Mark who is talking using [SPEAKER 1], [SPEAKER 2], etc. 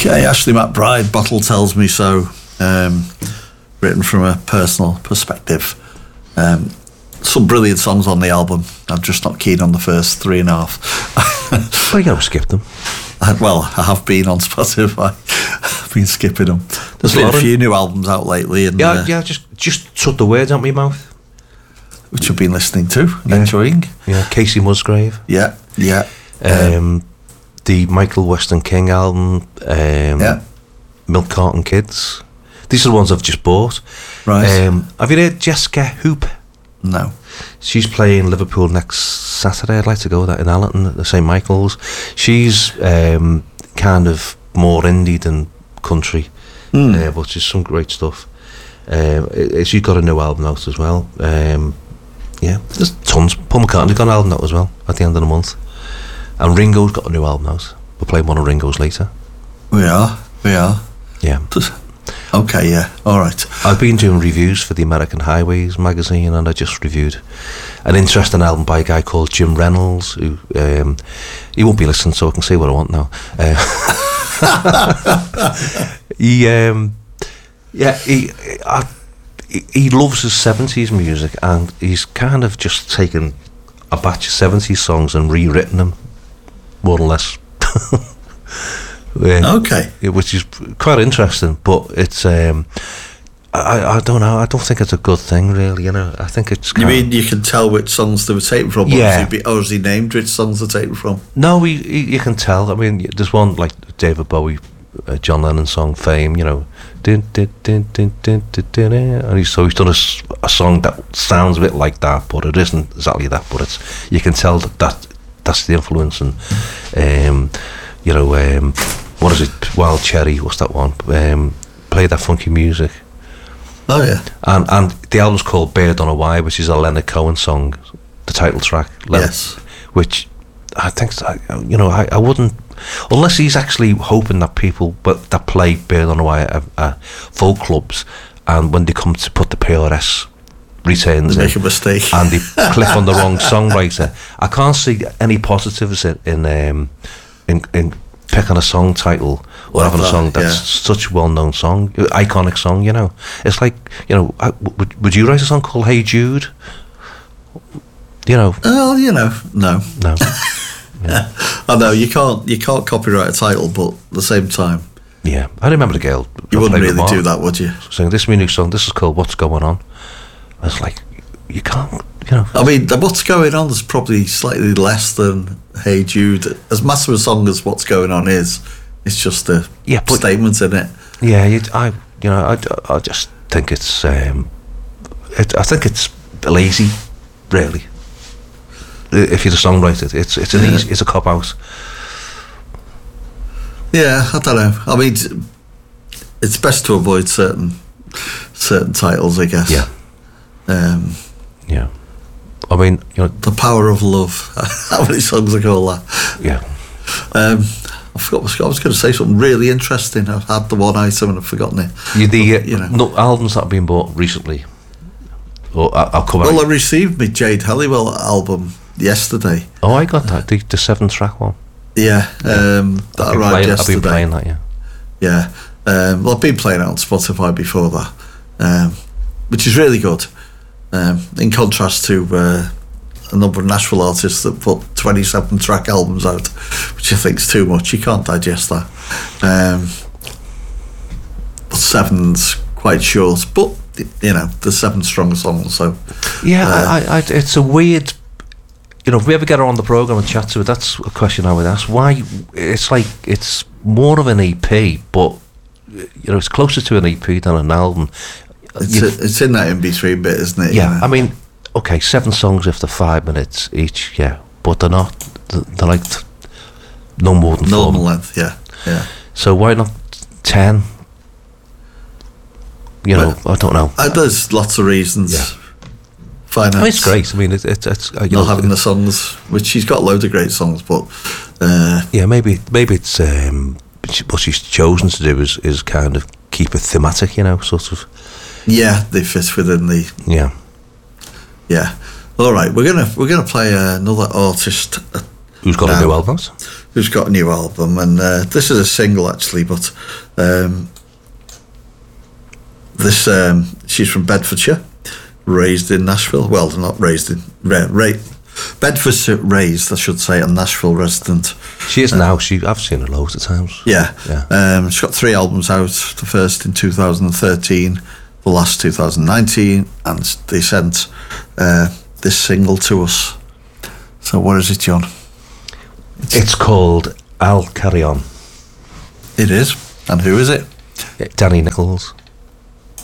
[SPEAKER 1] Okay, Ashley McBride, Bottle Tells Me So, written from a personal perspective. Some brilliant songs on the album. I'm just not keen on the first 3.5.
[SPEAKER 2] Well, you gotta skip them.
[SPEAKER 1] I have been on Spotify. I've been skipping them. There's been a few new albums out lately. And,
[SPEAKER 2] just took the words out my mouth.
[SPEAKER 1] Which I've been listening to and enjoying.
[SPEAKER 2] Yeah, Casey Musgrave.
[SPEAKER 1] Yeah.
[SPEAKER 2] The Michael Weston King album. Milk Carton Kids. These are the ones I've just bought.
[SPEAKER 1] Right.
[SPEAKER 2] Have you heard Jessica Hoop?
[SPEAKER 1] No.
[SPEAKER 2] She's playing Liverpool next Saturday. I'd like to go with that in Allerton at the St Michael's. She's kind of more indie than country, but she's some great stuff. She's got a new album out as well. There's tons. Paul McCartney's got an album out as well at the end of the month, and Ringo's got a new album out. We'll play one of Ringo's later.
[SPEAKER 1] We are.
[SPEAKER 2] Yeah.
[SPEAKER 1] Okay, yeah, all right.
[SPEAKER 2] I've been doing reviews for the American Highways magazine, and I just reviewed an interesting album by a guy called Jim Reynolds, who he won't be listening, so I can say what I want now. He loves his 70s music, and he's kind of just taken a batch of 70s songs and rewritten them, more or less.
[SPEAKER 1] Okay.
[SPEAKER 2] Which is quite interesting, but it's I don't know, I don't think it's a good thing, really, I think it's
[SPEAKER 1] you mean you can tell which songs they were taken from?
[SPEAKER 2] Yeah.
[SPEAKER 1] Or has he named which songs they're taken from?
[SPEAKER 2] No, you can tell. I mean, there's one like David Bowie, John Lennon song Fame, din, din, din, din, din, din, din, and he's done a song that sounds a bit like that, but it isn't exactly that, but it's, you can tell that's the influence. And what is it, Wild Cherry, what's that one, Play That Funky Music.
[SPEAKER 1] Oh yeah.
[SPEAKER 2] And the album's called Bird on a Wire, which is a Leonard Cohen song, the title track.
[SPEAKER 1] Yes.
[SPEAKER 2] Which I think, I wouldn't, unless he's actually hoping that people that play Bird on a Wire are folk clubs, and when they come to put the PRS returns
[SPEAKER 1] make a mistake
[SPEAKER 2] and they click on the wrong songwriter. I can't see any positives in picking a song title or having a song that's such a well-known song, iconic song. It's like, would you write a song called Hey Jude?
[SPEAKER 1] No.
[SPEAKER 2] Yeah.
[SPEAKER 1] I know you can't copyright a title, but at the same time,
[SPEAKER 2] yeah, I remember the girl.
[SPEAKER 1] You wouldn't really do that, would you?
[SPEAKER 2] Saying, this is my new song, this is called What's Going On. I was like, you can't,
[SPEAKER 1] I mean, What's Going On is probably slightly less than Hey Jude. As massive a song as What's Going On is, it's just a statement in it.
[SPEAKER 2] Yeah, I just think it's I think it's lazy, really. If you're the songwriter, it's a cop out.
[SPEAKER 1] Yeah, I don't know. I mean, it's best to avoid certain titles, I guess.
[SPEAKER 2] Yeah. Yeah. I mean,
[SPEAKER 1] The Power of Love. How many songs are called that?
[SPEAKER 2] Yeah.
[SPEAKER 1] I forgot. I was going to say something really interesting. I've had the one item and I've forgotten it.
[SPEAKER 2] No, albums that have been bought recently. I'll come out.
[SPEAKER 1] Well, I received my Jade Halliwell album yesterday.
[SPEAKER 2] Oh, I got that. The 7-track one.
[SPEAKER 1] Yeah. That arrived yesterday.
[SPEAKER 2] I've been playing that, yeah.
[SPEAKER 1] Yeah. Well, I've been playing it on Spotify before that, which is really good. In contrast to a number of Nashville artists that put 27-track albums out, which I think is too much. You can't digest that. But 7's quite short, but there's 7 strong songs. So
[SPEAKER 2] yeah, it's a weird. If we ever get her on the program and chat to her, that's a question I would ask. Why? It's like it's more of an EP, but it's closer to an EP than an album.
[SPEAKER 1] It's in that in-between bit, isn't it?
[SPEAKER 2] Yeah, I mean, okay, 7 songs after 5 minutes each, yeah, but they're not. They're like no more than
[SPEAKER 1] normal length, yeah.
[SPEAKER 2] So why not 10? I don't know.
[SPEAKER 1] There's lots of reasons.
[SPEAKER 2] Yeah.
[SPEAKER 1] Finance.
[SPEAKER 2] It's great. I mean, it's
[SPEAKER 1] not having the songs, which she's got loads of great songs, but
[SPEAKER 2] maybe it's what she's chosen to do is kind of keep it thematic, sort of.
[SPEAKER 1] Yeah, they fit within the.
[SPEAKER 2] Yeah.
[SPEAKER 1] All right, we're gonna play another artist
[SPEAKER 2] who's got a new album.
[SPEAKER 1] who's got a new album, and this is a single actually, but this she's from Bedfordshire, raised in Nashville. Well, not raised in Bedfordshire, raised, I should say, a Nashville resident.
[SPEAKER 2] She is now. I've seen her loads of times.
[SPEAKER 1] Yeah. She's got 3 albums out. The first in 2013, the last 2019, and they sent this single to us. So what is it, John?
[SPEAKER 2] It's called I'll Carry On.
[SPEAKER 1] It is. And who is it?
[SPEAKER 2] Danny Nichols.